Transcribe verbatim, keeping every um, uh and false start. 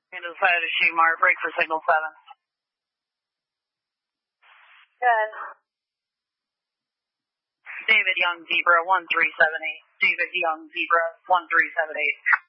Into the side of Shemar, break for signal seven. Good. David Young Zebra one three seven eight. David Young Zebra one three seven eight.